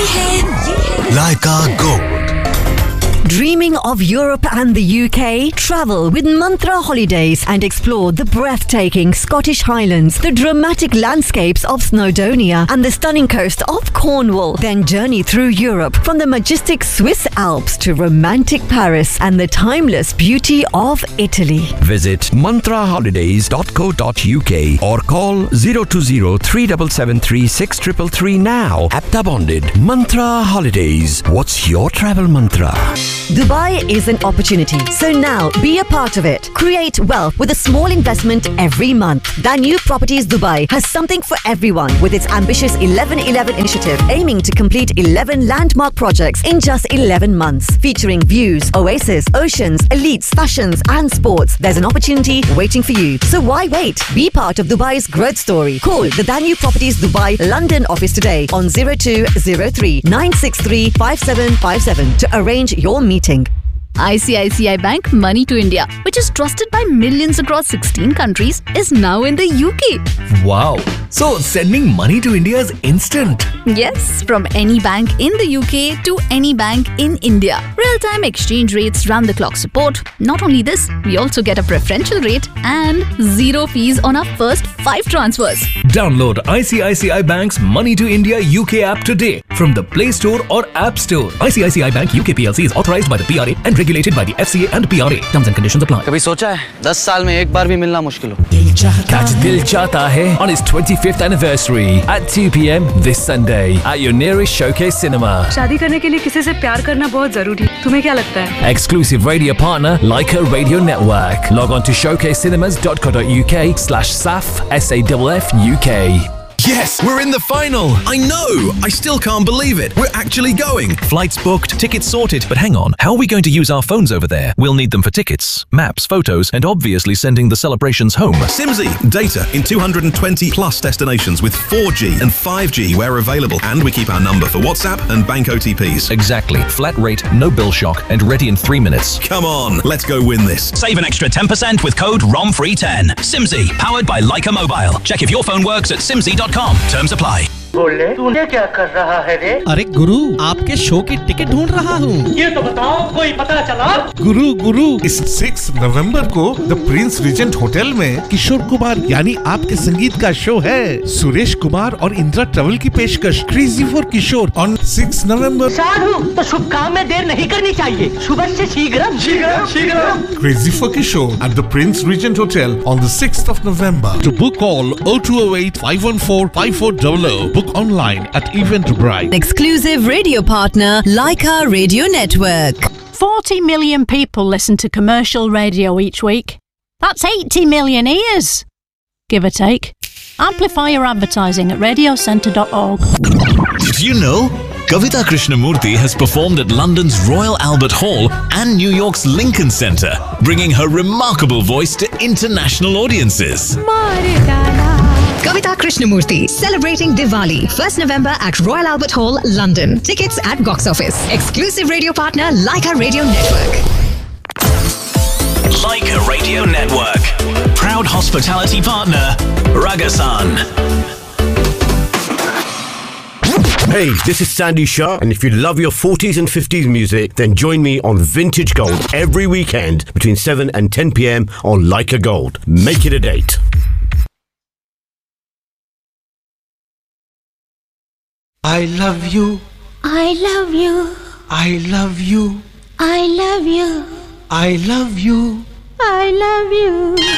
Laika Gold. Dreaming of Europe and the UK? Travel with Mantra Holidays and explore the breathtaking Scottish Highlands, the dramatic landscapes of Snowdonia and the stunning coast of Cornwall. Then journey through Europe from the majestic Swiss Alps to romantic Paris and the timeless beauty of Italy. Visit mantraholidays.co.uk or call 020-3773-6333 now. Apta bonded. Mantra Holidays. What's your travel mantra? Dubai is an opportunity, so now be a part of it. Create wealth with a small investment every month. Danube Properties Dubai has something for everyone with its ambitious 11-11 initiative, aiming to complete 11 landmark projects in just 11 months. Featuring views, oasis, oceans, elites, fashions and sports. There's an opportunity waiting for you. So why wait? Be part of Dubai's growth story. Call the Danube Properties Dubai London office today on 0203 963 5757 to arrange your meeting. ICICI Bank Money to India, which is trusted by millions across 16 countries, is now in the UK. Wow! So sending money to India is instant. Yes, from any bank in the UK to any bank in India. Real-time exchange rates, round-the-clock support. Not only this, we also get a preferential rate and zero fees on our first 5 transfers. Download ICICI Bank's Money to India UK app today from the Play Store or App Store. ICICI Bank UK PLC is authorized by the PRA and regulated by the FCA and PRA. Terms and conditions apply. कभी सोचा है 10 साल में एक बार भी मिलना मुश्किल हो? Catch Dil Chahta Hai on its 25th anniversary at 2 p.m. this Sunday at your nearest Showcase Cinema. शादी करने के लिए किसी से प्यार करना बहुत जरूरी है. तुम्हें क्या लगता है? Exclusive radio partner Laika Radio Network. Log on to showcasecinemas.co.uk/SAFF Yes, we're in the final. I know. I still can't believe it. We're actually going. Flights booked, tickets sorted. But hang on, how are we going to use our phones over there? We'll need them for tickets, maps, photos, and obviously sending the celebrations home. Simsy, data in 220 plus destinations with 4G and 5G where available. And we keep our number for WhatsApp and bank OTPs. Exactly. Flat rate, no bill shock, and ready in 3 minutes. Come on, let's go win this. Save an extra 10% with code ROMFREE10. Simsy, powered by Laika Mobile. Check if your phone works at simsy.com. Terms apply. बोले तूने क्या कर रहा है रे? अरे गुरु, आपके show की टिकट ढूंढ रहा हूँ। ये तो बताओ, कोई पता चला? गुरु, इस 6 नवंबर को द प्रिंस रीजेंट होटल में किशोर कुमार यानी आपके संगीत का शो है। सुरेश कुमार और इंदिरा ट्रेवल की पेशकश क्रेजी फॉर किशोर ऑन 6 नवंबर। साधु, तो शुभ काम में देर नहीं करनी चाहिए। सुबह से शीघ्रम। Crazy for Kishore at the Prince Regent Hotel on the 6th of November. To book, call 0208 514 5400. Book online at Eventbrite. Exclusive radio partner Laika Radio Network. 40 million people listen to commercial radio each week. That's 80 million ears, give or take. Amplify your advertising at radiocentre.org. Did you know? Kavita Krishnamurthy has performed at London's Royal Albert Hall and New York's Lincoln Center, bringing her remarkable voice to international audiences. Kavita Krishnamurthy celebrating Diwali 1st November at Royal Albert Hall, London. Tickets at box office. Exclusive radio partner Laika Radio Network. Laika Radio Network. Proud hospitality partner Ragasan. Hey, this is Sandy Shah, and if you love your 40s and 50s music, then join me on Vintage Gold every weekend between 7 and 10 p.m. on Laika Gold. Make it a date. I love you. I love you. I love you. I love you. I love you. I love you.